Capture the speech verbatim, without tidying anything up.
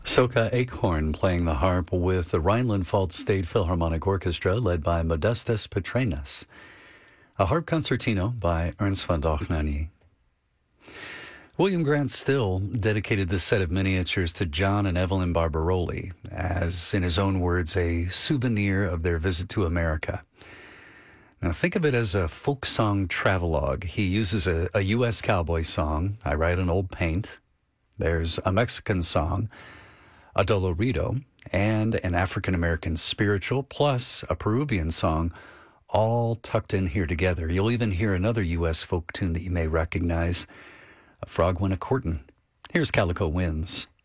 Soka Acorn playing the harp with the Rhineland-Pfalz State Philharmonic Orchestra led by Modestus Petrenus. A harp concertino by Ernst von Dohnanyi. William Grant Still dedicated this set of miniatures to John and Evelyn Barbaroli as, in his own words, a souvenir of their visit to America. Now think of it as a folk song travelogue. He uses a, a U S cowboy song, I Ride an Old Paint. There's a Mexican song, a Dolorito, and an African-American spiritual, plus a Peruvian song, all tucked in here together. You'll even hear another U S folk tune that you may recognize, A Frog Went A-Courtin'. Here's Calico Winds.